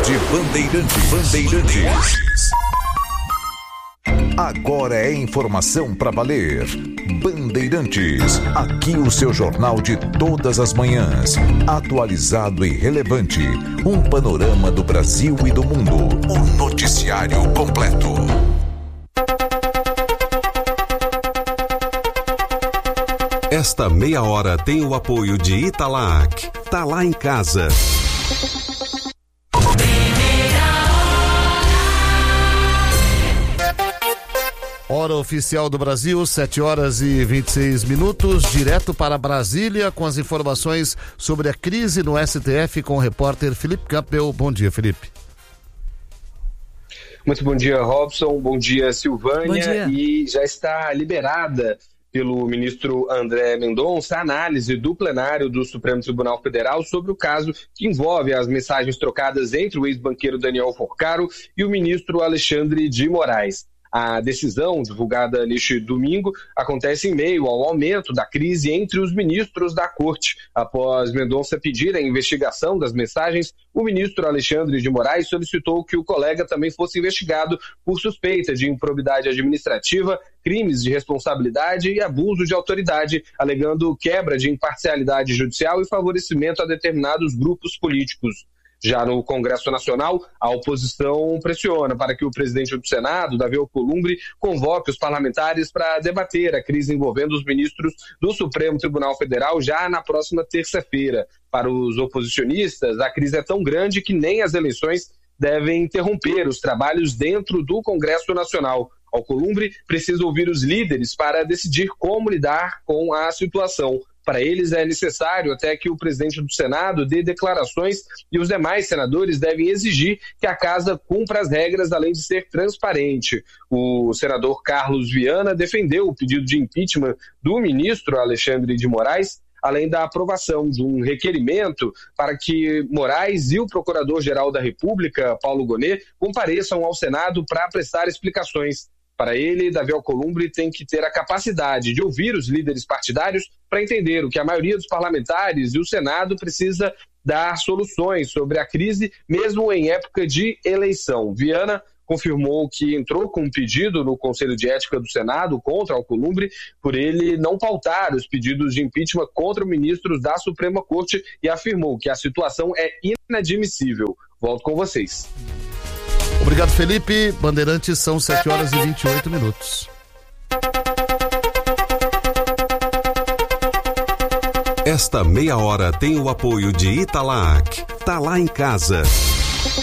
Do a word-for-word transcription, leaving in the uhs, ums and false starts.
Tarde Bandeirantes. Bandeirantes. Agora é informação para valer. Bandeirantes, aqui o seu jornal de todas as manhãs, atualizado e relevante, um panorama do Brasil e do mundo, o noticiário completo. Esta meia hora tem o apoio de Italac. Tá lá em casa. Hora oficial do Brasil, sete horas e vinte e seis minutos, direto para Brasília com as informações sobre a crise no S T F com o repórter Felipe Campbell. Bom dia, Felipe. Muito bom dia, Robson. Bom dia, Silvânia. Bom dia. E já está liberada pelo ministro André Mendonça a análise do plenário do Supremo Tribunal Federal sobre o caso que envolve as mensagens trocadas entre o ex-banqueiro Daniel Porcaro e o ministro Alexandre de Moraes. A decisão, divulgada neste domingo, acontece em meio ao aumento da crise entre os ministros da Corte. Após Mendonça pedir a investigação das mensagens, o ministro Alexandre de Moraes solicitou que o colega também fosse investigado por suspeita de improbidade administrativa, crimes de responsabilidade e abuso de autoridade, alegando quebra de imparcialidade judicial e favorecimento a determinados grupos políticos. Já no Congresso Nacional, a oposição pressiona para que o presidente do Senado, Davi Alcolumbre, convoque os parlamentares para debater a crise envolvendo os ministros do Supremo Tribunal Federal já na próxima terça-feira. Para os oposicionistas, a crise é tão grande que nem as eleições devem interromper os trabalhos dentro do Congresso Nacional. Alcolumbre precisa ouvir os líderes para decidir como lidar com a situação. Para eles é necessário até que o presidente do Senado dê declarações e os demais senadores devem exigir que a casa cumpra as regras, além de ser transparente. O senador Carlos Viana defendeu o pedido de impeachment do ministro Alexandre de Moraes, além da aprovação de um requerimento para que Moraes e o Procurador-Geral da República, Paulo Gonet, compareçam ao Senado para prestar explicações. Para ele, Davi Alcolumbre tem que ter a capacidade de ouvir os líderes partidários para entender o que a maioria dos parlamentares e o Senado precisa dar soluções sobre a crise, mesmo em época de eleição. Viana confirmou que entrou com um pedido no Conselho de Ética do Senado contra Alcolumbre por ele não pautar os pedidos de impeachment contra ministros da Suprema Corte e afirmou que a situação é inadmissível. Volto com vocês. Obrigado, Felipe. Bandeirantes, são sete horas e vinte e oito minutos. Esta meia hora tem o apoio de Italac. Tá lá em casa.